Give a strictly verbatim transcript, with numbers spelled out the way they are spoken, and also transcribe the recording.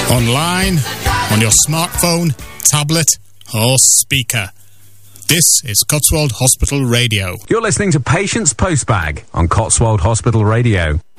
online, on your smartphone, tablet or speaker. This is Cotswold Hospital Radio. You're listening to Patients Postbag on Cotswold Hospital Radio.